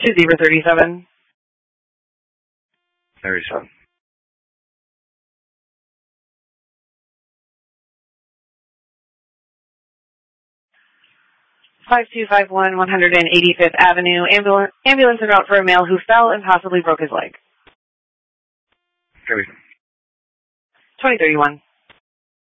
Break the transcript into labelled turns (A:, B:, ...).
A: 2037.
B: 37.
A: (5251) 185th Avenue. Ambulance en route for a male who fell and possibly broke his leg.
B: 30.
A: 2031.